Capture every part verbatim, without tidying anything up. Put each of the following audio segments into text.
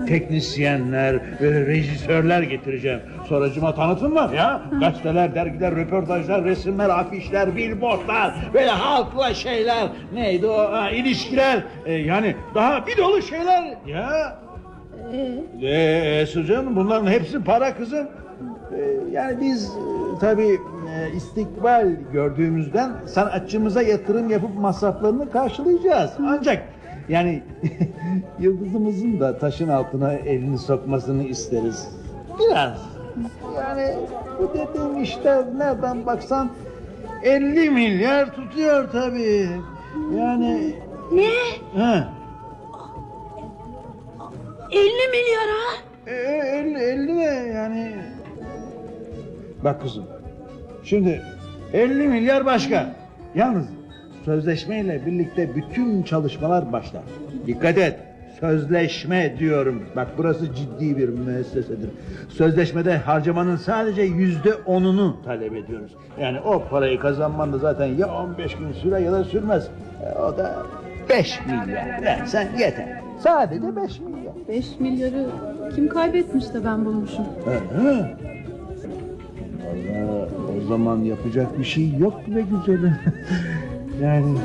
teknisyenler, e, rejisörler getireceğim. Sonracıma tanıtım var ya. Gazeteler, dergiler, röportajlar, resimler, afişler, billboardlar, böyle halkla şeyler. Neydi o? Ha, ilişkiler. E, yani daha bir dolu şeyler. Ya. Ee? Ee, Sucan, bunların hepsi para kızım. Ee, yani biz e, tabii e, istikbal gördüğümüzden sanatçımıza yatırım yapıp masraflarını karşılayacağız. Ancak yani yıldızımızın da taşın altına elini sokmasını isteriz. Biraz. Yani bu dediğim işler nereden baksan elli milyar tutuyor tabii. Yani... Ne? He. elli milyar ha? E, elli, elli ne yani? Bak kızım, şimdi elli milyar başka. Yalnız sözleşmeyle birlikte bütün çalışmalar başlar. Dikkat et, sözleşme diyorum. Bak burası ciddi bir müessesedir. Sözleşmede harcamanın sadece yüzde onunu talep ediyoruz. Yani o parayı kazanman da zaten ya on beş gün sürer ya da sürmez. E, o da beş milyar versen yeter. Sadece beş milyar. Beş milyarı kim kaybetmiş de ben bulmuşum. He, he. Vallahi o zaman yapacak bir şey yok be güzelim. Yani...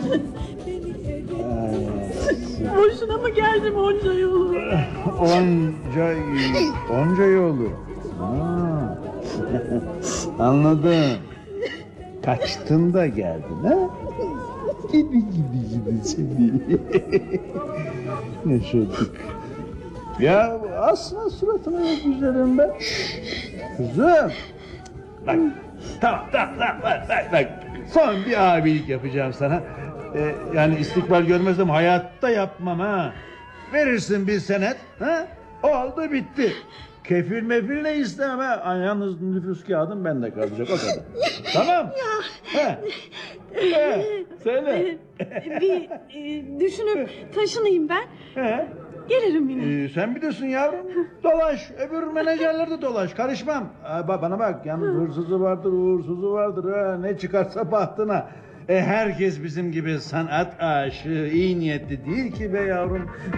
Boşuna mı geldim onca yolu? Onca, onca yolu. Ha. Anladım. Kaçtın da geldin ha? Gibi gibi gibi seni. Yaşadık. Ya asma suratına ya güzelim be. Kızım. Bak, tamam, tamam, tamam, bak, bak, bak. Son bir abilik yapacağım sana. Ee, yani istikbal görmezsem hayatta yapmam ha. Verirsin bir senet, ha? Oldu bitti. Kefil mefil ne istemem ha. Yalnız nüfus kağıdım bende kalacak, o kadar. Tamam. He. He. Söyle. Bir e, düşünüp taşınayım ben. He. Gelirim yine. Ee, sen biliyorsun yavrum. Dolaş. Öbür menajerler de dolaş. Karışmam. Aa, bana bak. Yalnız hırsızı vardır, uğursuzu vardır. Ha. Ne çıkarsa bahtına. E, herkes bizim gibi sanat aşığı, iyi niyetli değil ki be yavrum.